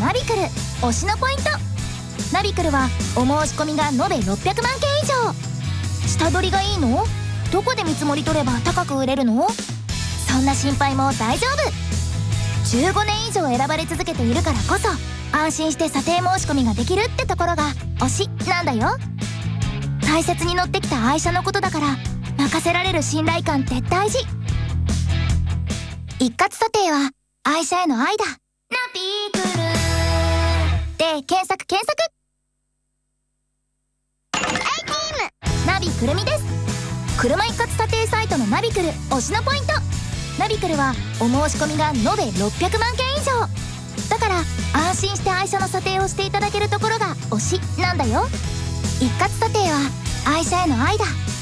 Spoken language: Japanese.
ナビクル推しのポイント。ナビクルはお申し込みが延べ600万件以上。下取りがいいの？どこで見積もり取れば高く売れるの？そんな心配も大丈夫。15年以上選ばれ続けているからこそ安心して査定申し込みができるってところが推しなんだよ。大切に乗ってきた愛車のことだから任せられる信頼感って大事。一括査定は愛車への愛だ。ナビクルで検索ナビくるみです。車一括査定サイトのナビクル推しのポイント。ナビクルはお申し込みが延べ600万件以上だから安心して愛車の査定をしていただけるところが推しなんだよ。一括査定は愛車への愛だ。